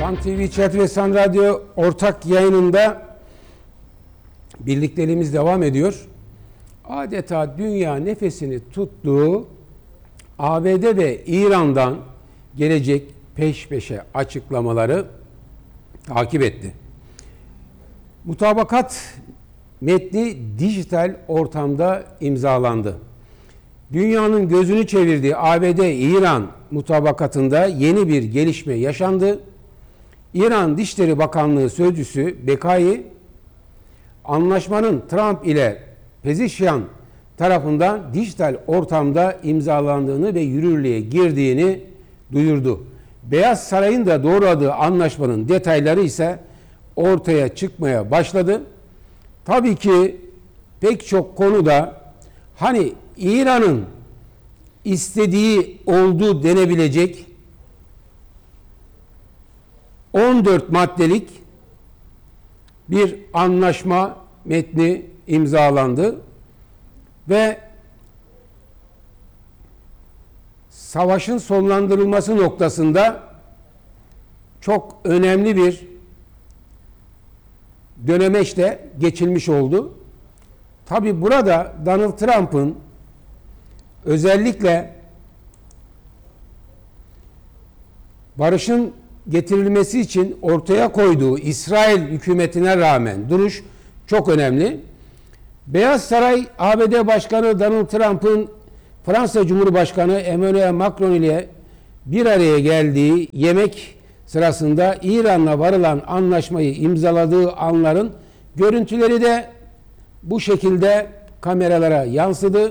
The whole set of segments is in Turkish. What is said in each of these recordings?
San TV Chat ve San Radyo ortak yayınında birlikteliğimiz devam ediyor. Adeta dünya nefesini tuttuğu ABD ve İran'dan gelecek peş peşe açıklamaları takip etti. Mutabakat metni dijital ortamda imzalandı. Dünyanın gözünü çevirdiği ABD-İran mutabakatında yeni bir gelişme yaşandı. İran Dışişleri Bakanlığı Sözcüsü Bekai, anlaşmanın Trump ile Pezeshkian tarafından dijital ortamda imzalandığını ve yürürlüğe girdiğini duyurdu. Beyaz Saray'ın da doğruladığı anlaşmanın detayları ise ortaya çıkmaya başladı. Tabii ki pek çok konuda hani İran'ın istediği oldu denebilecek 14 maddelik bir anlaşma metni imzalandı ve savaşın sonlandırılması noktasında çok önemli bir dönemeçte geçilmiş oldu. Tabi burada Donald Trump'ın özellikle barışın getirilmesi için ortaya koyduğu İsrail hükümetine rağmen duruş çok önemli. Beyaz Saray, ABD Başkanı Donald Trump'ın Fransa Cumhurbaşkanı Emmanuel Macron ile bir araya geldiği yemek sırasında İran'la varılan anlaşmayı imzaladığı anların görüntüleri de bu şekilde kameralara yansıdı.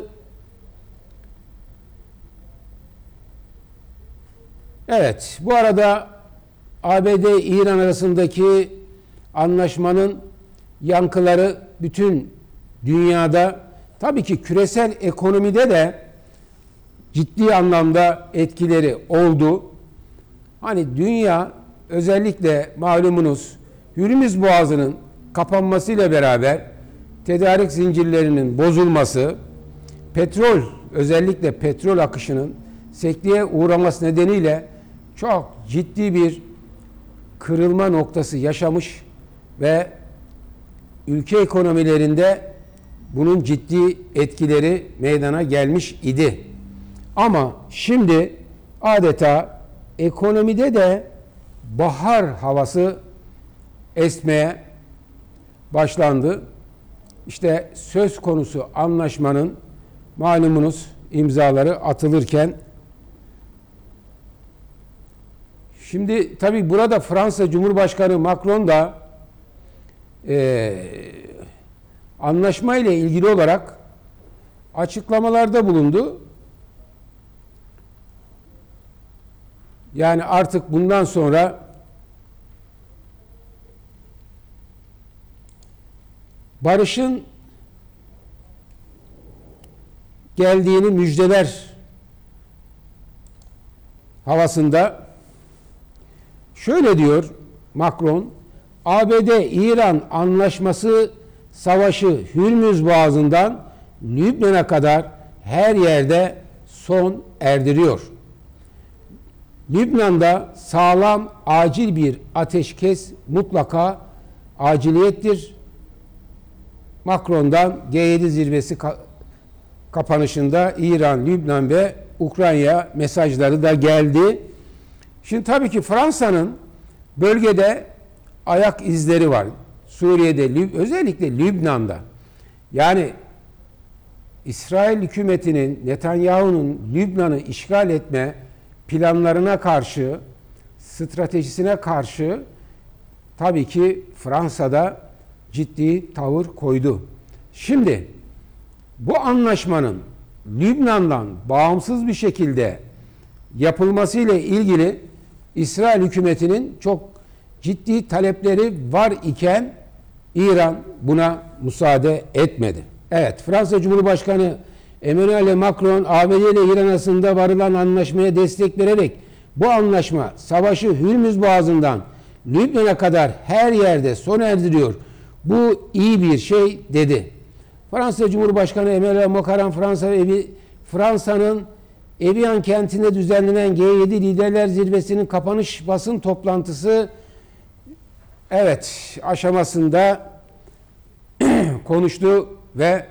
Evet, bu arada ABD-İran arasındaki anlaşmanın yankıları bütün dünyada, tabii ki küresel ekonomide de ciddi anlamda etkileri oldu. Hani dünya özellikle malumunuz Hürmüz Boğazı'nın kapanmasıyla beraber tedarik zincirlerinin bozulması, petrol, özellikle petrol akışının sekteye uğraması nedeniyle çok ciddi bir kırılma noktası yaşamış ve ülke ekonomilerinde bunun ciddi etkileri meydana gelmiş idi. Ama şimdi adeta ekonomide de bahar havası esmeye başlandı. İşte söz konusu anlaşmanın malumunuz imzaları atılırken şimdi tabii burada Fransa Cumhurbaşkanı Macron da anlaşma ile ilgili olarak açıklamalarda bulundu. Yani artık bundan sonra barışın geldiğini müjdeler havasında şöyle diyor Macron, ABD-İran anlaşması savaşı Hürmüz Boğazı'ndan Lübnan'a kadar her yerde son erdiriyor. Lübnan'da sağlam, acil bir ateşkes mutlaka aciliyettir. Macron'dan G7 zirvesi kapanışında İran, Lübnan ve Ukrayna mesajları da geldi. Şimdi tabii ki Fransa'nın bölgede ayak izleri var. Suriye'de, özellikle Lübnan'da. Yani İsrail hükümetinin, Netanyahu'nun Lübnan'ı işgal etme planlarına karşı, stratejisine karşı tabii ki Fransa'da ciddi tavır koydu. Şimdi bu anlaşmanın Lübnan'dan bağımsız bir şekilde yapılmasıyla ilgili İsrail hükümetinin çok ciddi talepleri var iken İran buna müsaade etmedi. Evet, Fransa Cumhurbaşkanı Emmanuel Macron, ABD ile İran arasında varılan anlaşmaya destek vererek bu anlaşma savaşı Hürmüz Boğazı'ndan Lübnan'a kadar her yerde sona erdiriyor. Bu iyi bir şey dedi. Fransa Cumhurbaşkanı Emmanuel Macron, Fransa'nın Evian kentinde düzenlenen G7 Liderler Zirvesi'nin kapanış basın toplantısı evet aşamasında konuştu ve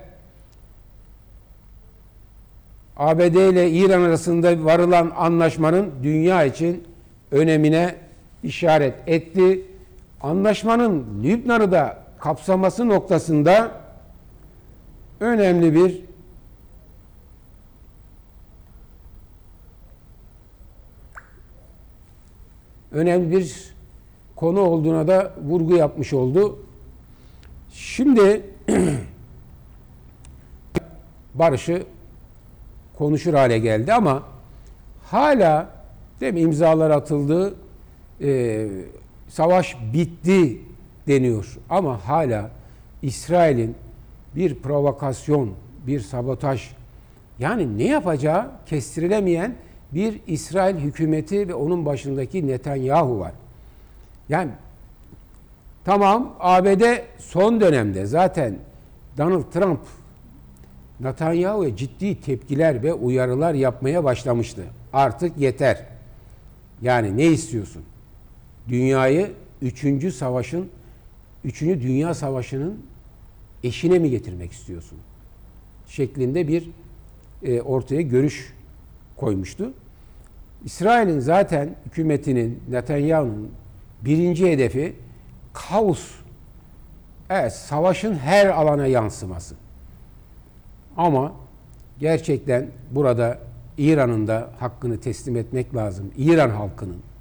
ABD ile İran arasında varılan anlaşmanın dünya için önemine işaret etti. Anlaşmanın Lübnan'ı da kapsaması noktasında önemli bir konu olduğuna da vurgu yapmış oldu. Şimdi barışı konuşur hale geldi ama hala değil mi, imzalar atıldı, savaş bitti deniyor ama hala İsrail'in bir provokasyon, bir sabotaj, yani ne yapacağı kestirilemeyen bir İsrail hükümeti ve onun başındaki Netanyahu var. Yani tamam, ABD son dönemde zaten Donald Trump Netanyahu'ya ciddi tepkiler ve uyarılar yapmaya başlamıştı. Artık yeter. Yani ne istiyorsun? Dünyayı 3. Dünya Savaşı'nın eşine mi getirmek istiyorsun? Şeklinde bir ortaya görüş koymuştu. İsrail'in zaten hükümetinin, Netanyahu'nun birinci hedefi kaos. Evet, savaşın her alana yansıması. Ama gerçekten burada İran'ın da hakkını teslim etmek lazım. İran halkının.